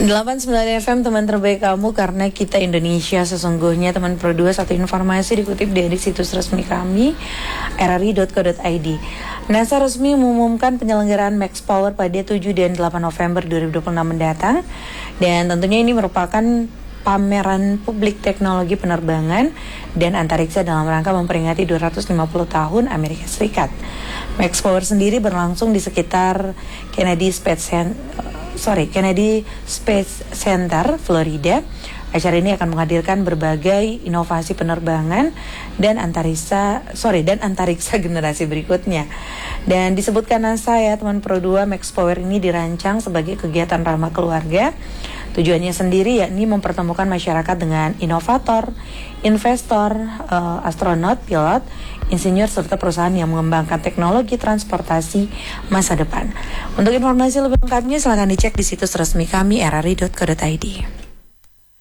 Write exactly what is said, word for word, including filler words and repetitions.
delapan puluh sembilan F M, teman terbaik kamu, karena kita Indonesia sesungguhnya. Teman Pro dua, satu informasi dikutip dari situs resmi kami r r i dot co dot i d. NASA resmi mengumumkan penyelenggaraan Max Power pada tujuh dan delapan November dua ribu dua puluh enam mendatang. Dan tentunya ini merupakan pameran publik teknologi penerbangan dan antariksa dalam rangka memperingati dua ratus lima puluh tahun Amerika Serikat. Max Power sendiri berlangsung di sekitar Kennedy Space Center Sorry, Kennedy Space Center, Florida. Acara ini akan menghadirkan berbagai inovasi penerbangan dan antariksa, sorry, dan antariksa generasi berikutnya. Dan disebutkan NASA ya, teman Pro dua, Max Power ini dirancang sebagai kegiatan ramah keluarga. Tujuannya sendiri yakni mempertemukan masyarakat dengan inovator, investor, uh, astronot, pilot, insinyur, serta perusahaan yang mengembangkan teknologi transportasi masa depan. Untuk informasi lebih lengkapnya silahkan dicek di situs resmi kami r r i dot co dot i d.